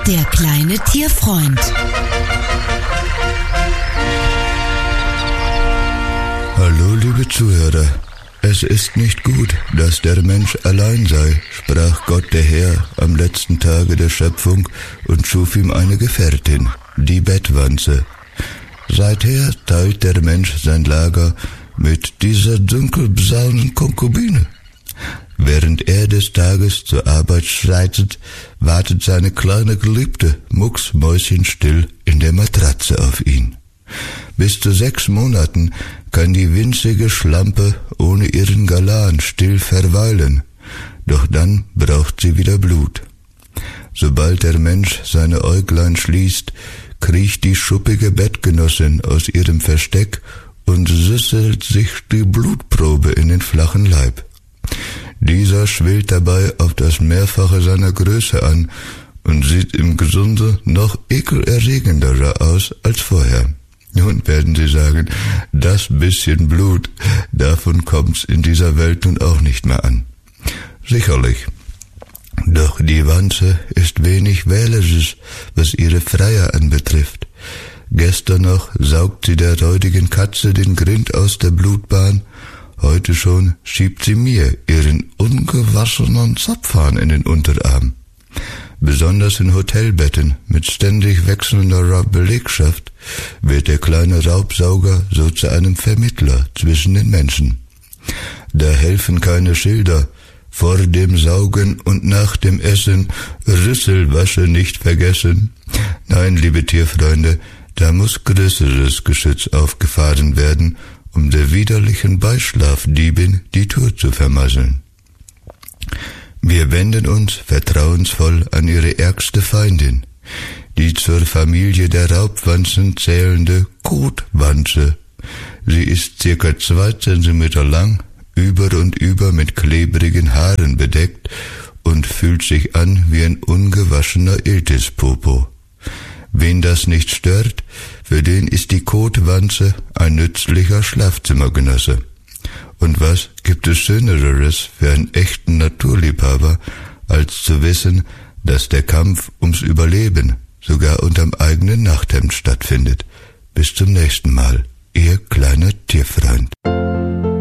Der kleine Tierfreund. Hallo, liebe Zuhörer. Es ist nicht gut, dass der Mensch allein sei, sprach Gott der Herr am letzten Tage der Schöpfung und schuf ihm eine Gefährtin, die Bettwanze. Seither teilt der Mensch sein Lager mit dieser dunkelbraunen Konkubine. Während er des Tages zur Arbeit schreitet, wartet seine kleine Geliebte mucksmäuschenstill in der Matratze auf ihn. Bis zu 6 Monaten kann die winzige Schlampe ohne ihren Galan still verweilen, doch dann braucht sie wieder Blut. Sobald der Mensch seine Äuglein schließt, kriecht die schuppige Bettgenossin aus ihrem Versteck und süsselt sich die Blutprobe in den flachen Leib. Dieser schwillt dabei auf das Mehrfache seiner Größe an und sieht im Gesunde noch ekelerregenderer aus als vorher. Nun werden Sie sagen, das bisschen Blut, davon kommt's in dieser Welt nun auch nicht mehr an. Sicherlich. Doch die Wanze ist wenig wählerisch, was ihre Freier anbetrifft. Gestern noch saugt sie der räudigen Katze den Grind aus der Blutbahn, heute schon schiebt sie mir ihren ungewaschenen Zapfhahn in den Unterarm. Besonders in Hotelbetten mit ständig wechselnder Belegschaft wird der kleine Raubsauger so zu einem Vermittler zwischen den Menschen. Da helfen keine Schilder, vor dem Saugen und nach dem Essen, Rüsselwasche nicht vergessen. Nein, liebe Tierfreunde, da muss größeres Geschütz aufgefahren werden, um der widerlichen Beischlafdiebin die Tour zu vermasseln. Wir wenden uns vertrauensvoll an ihre ärgste Feindin, die zur Familie der Raubwanzen zählende Kotwanze. Sie ist circa 2 Zentimeter lang, über und über mit klebrigen Haaren bedeckt und fühlt sich an wie ein ungewaschener Iltispopo. Wen das nicht stört, für den ist die Kotwanze ein nützlicher Schlafzimmergenosse. Und was gibt es Schöneres für einen echten Naturliebhaber, als zu wissen, dass der Kampf ums Überleben sogar unterm eigenen Nachthemd stattfindet. Bis zum nächsten Mal, Ihr kleiner Tierfreund.